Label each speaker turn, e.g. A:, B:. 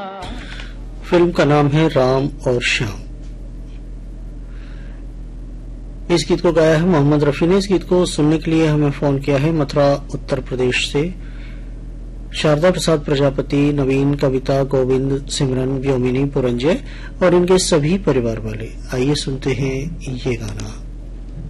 A: Film का नाम है राम और श्याम। इस गीत को गाया है मोहम्मद रफी ने। इस गीत को सुनने के लिए हमें फोन किया है मथुरा उत्तर प्रदेश से शारदा प्रसाद प्रजापति, नवीन, कविता, गोविंद, सिमरन, व्योमिनी, पुरंजय और इनके सभी परिवार वाले। आइए सुनते हैं ये गाना।